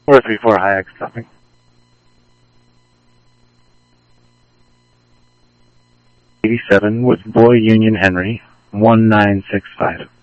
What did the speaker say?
434 Hayek stopping. 87 with Boy Union Henry, 1965.